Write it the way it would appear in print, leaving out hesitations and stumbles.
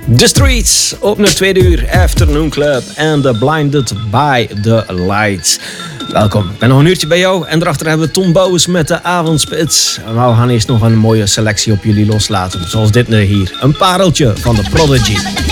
The Streets op naar 2 uur Afternoon Club en The Blinded by the Lights. Welkom, ik ben nog een uurtje bij jou en daarachter hebben we Tom Bouwens met de Avondspits. En we gaan eerst nog een mooie selectie op jullie loslaten, zoals dit nu hier. Een pareltje van The Prodigy.